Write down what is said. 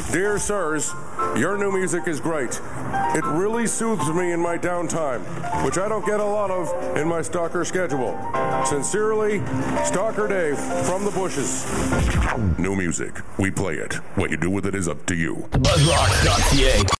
Dear sirs, your new music is great. It really soothes me in my downtime, which I don't get a lot of in my stalker schedule. Sincerely, Stalker Dave from the bushes. New music. We play it. What you do with it is up to you. BuzzRock.ca